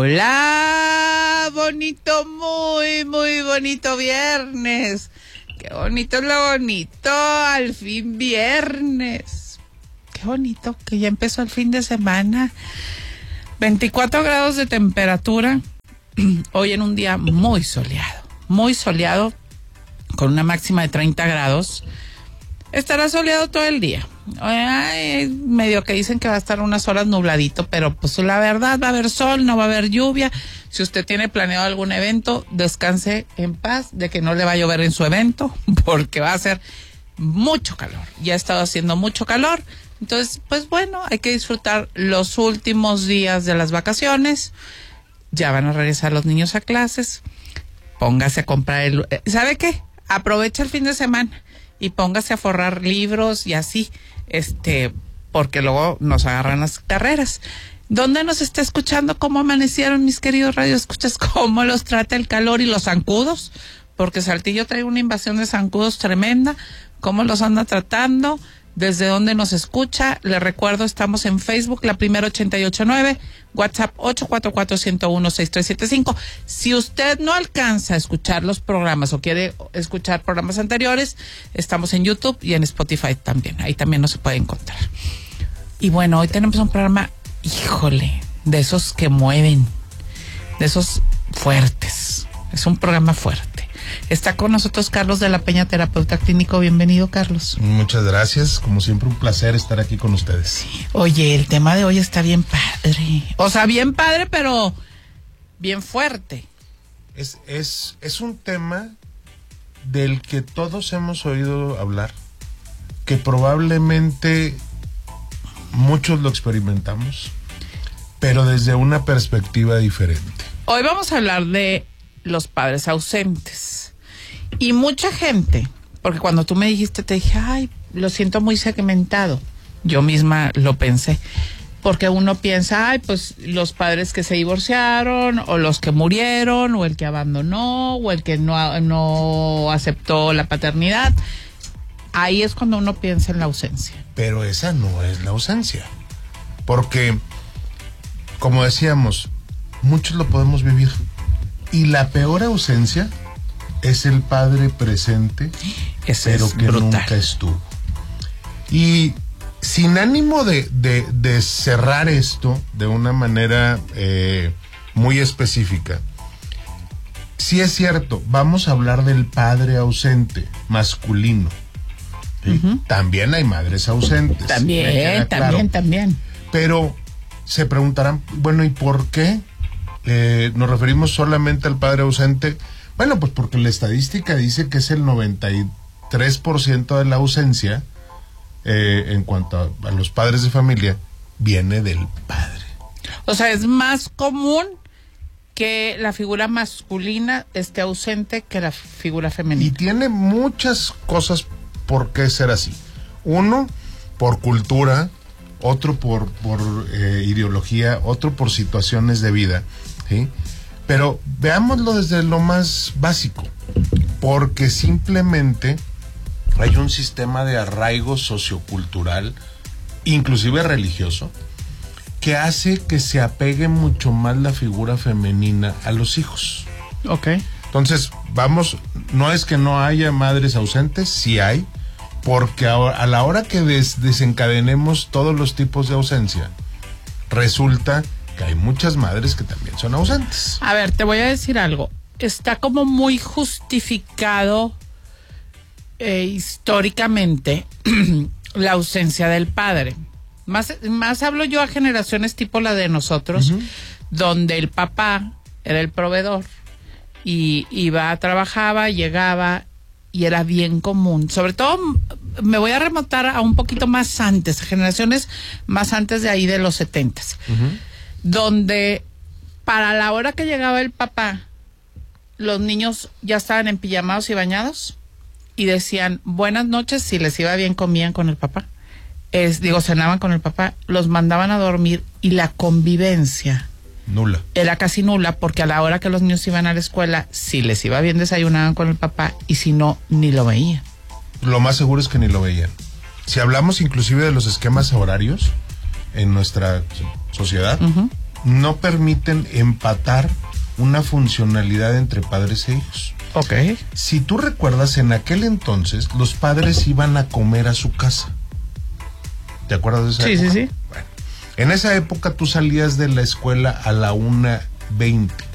Hola, bonito, muy, muy bonito viernes. Qué bonito es lo bonito, al fin viernes. Qué bonito que ya empezó el fin de semana. 24 grados de temperatura. Hoy en un día muy soleado, con una máxima de 30 grados. Estará soleado todo el día. Ay, medio que dicen que va a estar unas horas nubladito, pero pues la verdad va a haber sol, no va a haber lluvia. Si usted tiene planeado algún evento, descanse en paz de que no le va a llover en su evento, porque va a ser mucho calor. Ya ha estado haciendo mucho calor. Entonces, pues bueno, hay que disfrutar los últimos días de las vacaciones. Ya van a regresar los niños a clases. Póngase a comprar ¿sabe qué? Aprovecha el fin de semana y póngase a forrar libros y así, porque luego nos agarran las carreras. ¿Dónde nos está escuchando? ¿Cómo amanecieron mis queridos radioescuchas? ¿Cómo los trata el calor y los zancudos? Porque Saltillo trae una invasión de zancudos tremenda. ¿Cómo los anda tratando? ¿Desde dónde nos escucha? Les recuerdo, estamos en Facebook, La Primera 889, WhatsApp 844-101-6375. Si usted no alcanza a escuchar los programas o quiere escuchar programas anteriores, estamos en YouTube y en Spotify también. Ahí también nos se puede encontrar. Y bueno, hoy tenemos un programa, híjole, de esos que mueven, de esos fuertes. Es un programa fuerte. Está con nosotros Carlos de la Peña, terapeuta clínico. Bienvenido, Carlos. Muchas gracias. Como siempre, un placer estar aquí con ustedes. Oye, el tema de hoy está bien padre. O sea, bien padre, pero bien fuerte. Es un tema del que todos hemos oído hablar, que probablemente muchos lo experimentamos, pero desde una perspectiva diferente. Hoy vamos a hablar de los padres ausentes. Y mucha gente, porque cuando tú me dijiste, te dije, ay, lo siento muy segmentado. Yo misma lo pensé. Porque uno piensa, ay, pues los padres que se divorciaron, o los que murieron, o el que abandonó, o el que no aceptó la paternidad. Ahí es cuando uno piensa en la ausencia. Pero esa no es la ausencia. Porque, como decíamos, muchos lo podemos vivir. Y la peor ausencia es el padre presente, pero que brutal. Nunca estuvo. Y sin ánimo de cerrar esto de una manera muy específica, sí es cierto, vamos a hablar del padre ausente, masculino. ¿Sí? Uh-huh. También hay madres ausentes. También. Pero se preguntarán, bueno, ¿y por qué nos referimos solamente al padre ausente? Bueno, pues porque la estadística dice que es el 93% de la ausencia en cuanto a los padres de familia viene del padre. O sea, es más común que la figura masculina esté ausente que la figura femenina. Y tiene muchas cosas por qué ser así. Uno, por cultura, otro por ideología, otro por situaciones de vida, ¿sí? Pero veámoslo desde lo más básico, porque simplemente hay un sistema de arraigo sociocultural, inclusive religioso, que hace que se apegue mucho más la figura femenina a los hijos. Okay. Entonces, no es que no haya madres ausentes, sí hay, porque a la hora que desencadenemos todos los tipos de ausencia, resulta que hay muchas madres que también son ausentes. A ver, te voy a decir algo. Está como muy justificado históricamente la ausencia del padre. Más hablo yo a generaciones tipo la de nosotros, uh-huh, donde el papá era el proveedor y trabajaba, llegaba y era bien común. Sobre todo me voy a remontar a un poquito más antes, a generaciones más antes de ahí de los 70s. Uh-huh. Donde para la hora que llegaba el papá, los niños ya estaban empijamados y bañados y decían buenas noches. Si les iba bien, comían con el papá, cenaban con el papá, los mandaban a dormir y la convivencia nula. Era casi nula, porque a la hora que los niños iban a la escuela, si les iba bien desayunaban con el papá y si no, ni lo veían. Lo más seguro es que ni lo veían. Si hablamos inclusive de los esquemas horarios en nuestra sociedad, uh-huh, no permiten empatar una funcionalidad entre padres e hijos. Ok. Si tú recuerdas, en aquel entonces los padres iban a comer a su casa. ¿Te acuerdas de esa época? Sí. Bueno, en esa época tú salías de la escuela a la 1:20.